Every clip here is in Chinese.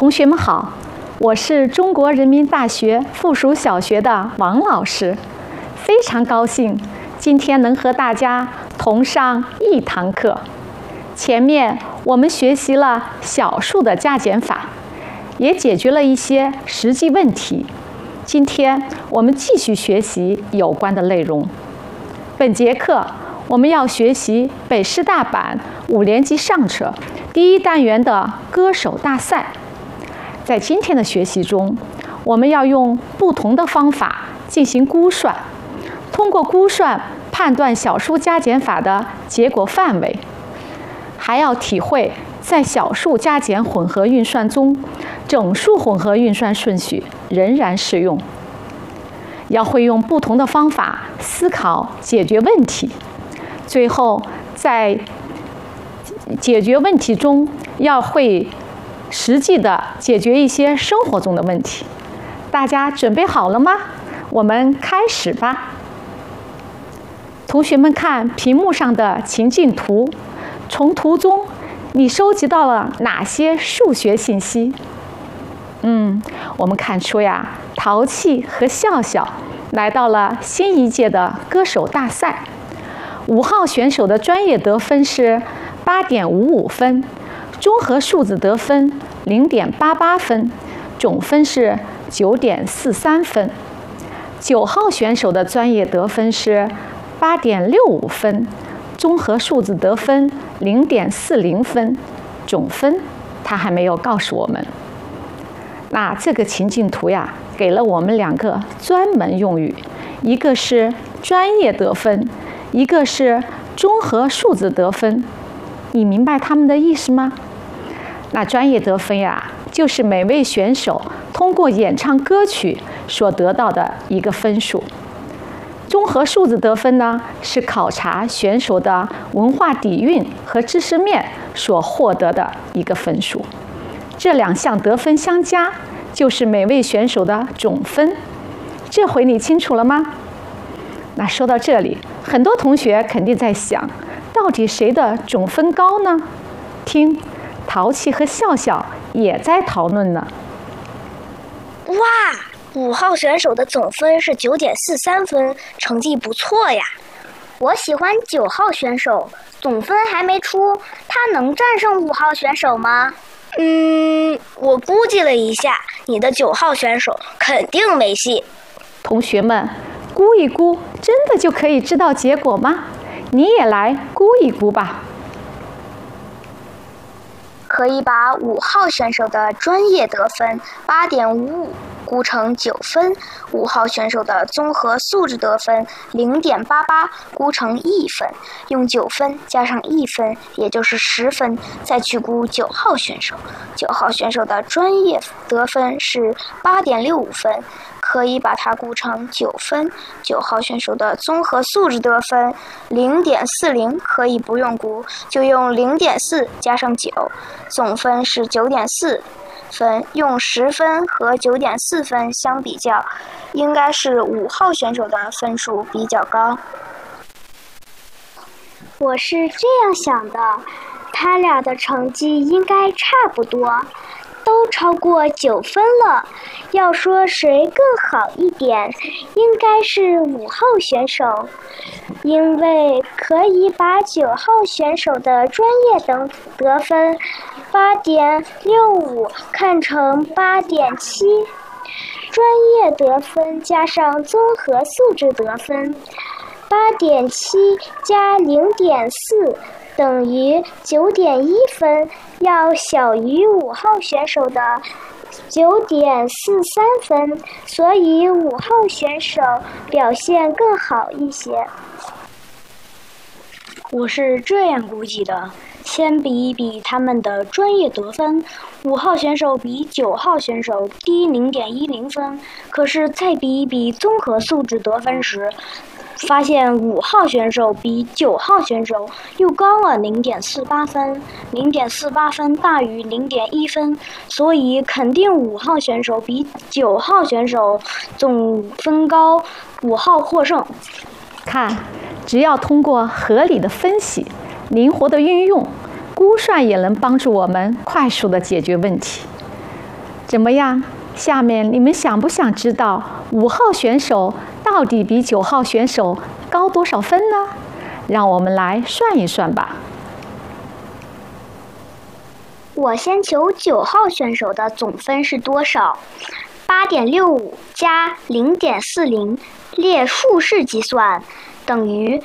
同学们好，我是中国人民大学附属小学的王老师，非常高兴今天能和大家同上一堂课。前面我们学习了小数的加减法，也解决了一些实际问题。今天我们继续学习有关的内容。本节课我们要学习北师大版5年级上册第1单元的歌手大赛。在今天的学习中，我们要用不同的方法进行估算，通过估算判断小数加减法的结果范围，还要体会在小数加减混合运算中，整数混合运算顺序仍然适用。要会用不同的方法思考解决问题，最后在解决问题中要会实际的解决一些生活中的问题。大家准备好了吗？我们开始吧。同学们看屏幕上的情境图，从图中你收集到了哪些数学信息？我们看出呀，淘气和笑笑来到了新一届的歌手大赛。5号选手的专业得分是8.55分，综合数字得分0.88分，总分是9.43分。9号选手的专业得分是8.65分，综合数字得分0.40分，总分他还没有告诉我们。那这个情境图呀，给了我们2个专门用语，一个是专业得分，一个是综合数字得分。你明白他们的意思吗？那专业得分呀，就是每位选手通过演唱歌曲所得到的一个分数。综合数字得分呢，是考察选手的文化底蕴和知识面所获得的一个分数。这2项得分相加，就是每位选手的总分。这回你清楚了吗？那说到这里，很多同学肯定在想，到底谁的总分高呢？听，淘气和笑笑也在讨论呢。 哇，5号选手的总分是9.43分，成绩不错呀。 我喜欢9号选手，总分还没出，他能战胜5号选手吗？ 我估计了一下，你的9号选手肯定没戏。 同学们，估一估，真的就可以知道结果吗？你也来估一估吧。 可以把5号选手的专业得分8.55估成9分，5号选手的综合素质得分0.88估成1分，用9分加上1分，也就是10分，再去估9号选手。9号选手的专业得分是8.65分，可以把它估成9分。9号选手的综合素质得分0.40，可以不用估，就用0.4加上9，总分是9.4分。用10分和9.4分相比较，应该是5号选手的分数比较高。 我是这样想的，他俩的成绩应该差不多，都超过9分了。要说谁更好一点，应该是5号选手，因为可以把9号选手的专业得分8.65看成8.7，专业得分加上综合素质得分，8.7加0.4等于9.1分，要小于5号选手的9.43分，所以5号选手表现更好一些。 我是这样估计的，先比一比他们的专业得分，5号选手比9号选手低0.10分，可是再比一比综合素质得分时，发现5号选手比9号选手又高了0.48分，0.48分大于0.1分，所以肯定5号选手比9号选手总分高，5号获胜。 看，只要通过合理的分析、灵活的运用，估算也能帮助我们快速的解决问题。 怎么样？下面你们想不想知道5号选手到底比9号选手高多少分呢？让我们来算一算吧。 我先求9号选手的总分是多少？8.65加0.40，列竖式计算，等于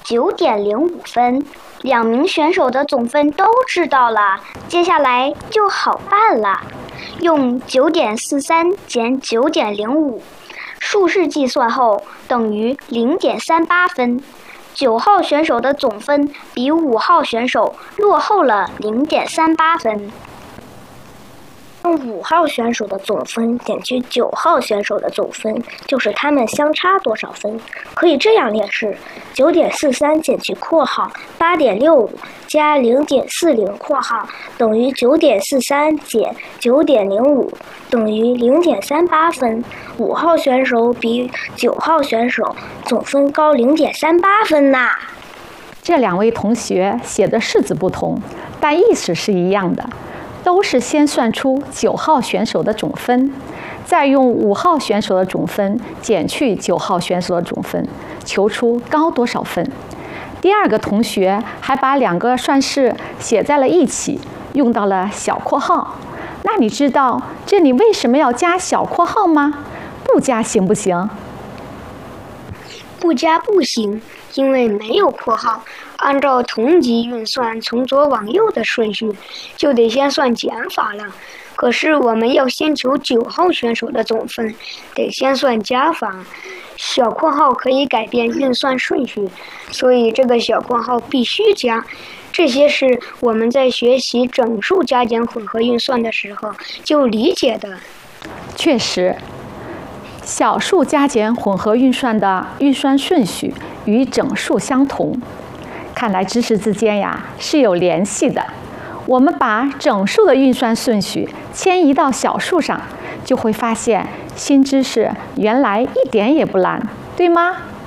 9.05分。2名选手的总分都知道了，接下来就好办了。用9.43减9.05，竖式计算后等于0.38分。9号选手的总分比5号选手落后了0.38分。 用5号选手的总分减去9号选手的总分，就是他们相差多少分。可以这样列式：9.43减去括号8.65加0.40括号等于9.43减9.05等于0.38分。5号选手比9号选手总分高0.38分呐。 这2位同学写的式子不同，但意思是一样的。都是先算出9号选手的总分，再用5号选手的总分减去9号选手的总分，求出高多少分。第2个同学还把2个算式写在了一起，用到了小括号。那你知道这里为什么要加小括号吗？不加行不行？ 不加不行，因为没有括号。按照同级运算从左往右的顺序，就得先算减法了。可是我们要先求9号选手的总分，得先算加法。小括号可以改变运算顺序，所以这个小括号必须加。这些是我们在学习整数加减混合运算的时候就理解的。 确实，小数加减混合运算的运算顺序与整数相同。看来知识之间呀是有联系的。我们把整数的运算顺序迁移到小数上，就会发现新知识原来一点也不难，对吗？